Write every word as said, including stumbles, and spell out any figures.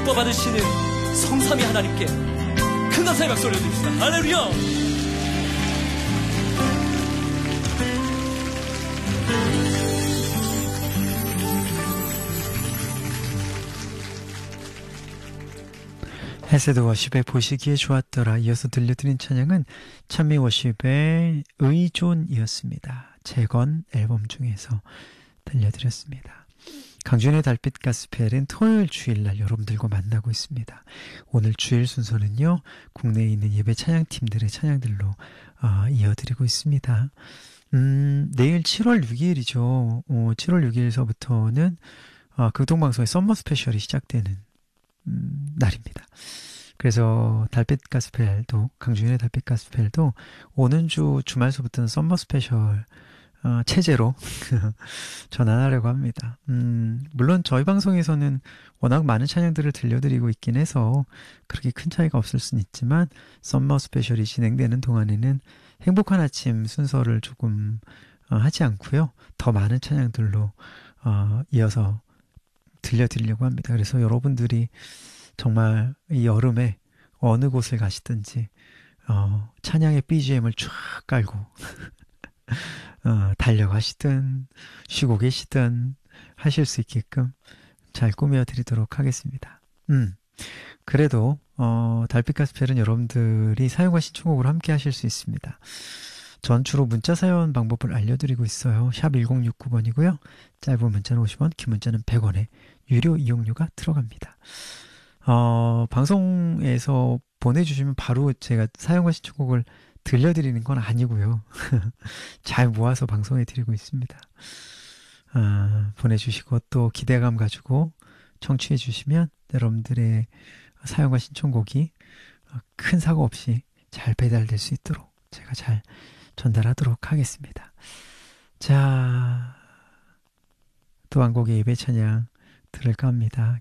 받으시는 성삼위 하나님께 큰 감사의 박수 올려드립시다. 할렐루야. 헤세드 워십의 보시기에 좋았더라. 이어서 들려드린 찬양은 찬미 워십의 의존이었습니다. 재건 앨범 중에서 들려드렸습니다. 강준의 달빛 가스펠은 토요일 주일날 여러분들과 만나고 있습니다. 오늘 주일 순서는요, 국내에 있는 예배 찬양팀들의 찬양들로 어, 이어드리고 있습니다. 음, 내일 칠월 육일이죠. 어, 칠월 육일서부터는 어, 극동방송의 썸머 스페셜이 시작되는 음, 날입니다. 그래서 달빛 가스펠도, 강준의 달빛 가스펠도 오는 주 주말서부터는 썸머 스페셜 어, 체제로 전환하려고 합니다. 음, 물론 저희 방송에서는 워낙 많은 찬양들을 들려드리고 있긴 해서 그렇게 큰 차이가 없을 수는 있지만, 썸머 스페셜이 진행되는 동안에는 행복한 아침 순서를 조금 어, 하지 않고요, 더 많은 찬양들로 어, 이어서 들려드리려고 합니다. 그래서 여러분들이 정말 이 여름에 어느 곳을 가시든지 어, 찬양의 비지엠을 쫙 깔고 어, 달려가시든 쉬고 계시든 하실 수 있게끔 잘 꾸며드리도록 하겠습니다. 음, 그래도 어, 달빛 가스펠은 여러분들이 사용과 신청곡으로 함께 하실 수 있습니다. 전 주로 문자 사연 방법을 알려드리고 있어요. 샵 일공육구 번이고요. 짧은 문자는 오십 원, 긴 문자는 백 원에 유료 이용료가 들어갑니다. 어, 방송에서 보내주시면 바로 제가 사연과 신청곡을 들려드리는 건 아니고요. 잘 모아서 방송해 드리고 있습니다. 아, 보내주시고 또 기대감 가지고 청취해 주시면 여러분들의 사연과 신청곡이 큰 사고 없이 잘 배달될 수 있도록 제가 잘 전달하도록 하겠습니다. 자, 또 한 곡의 예배 찬양 들을까 합니다.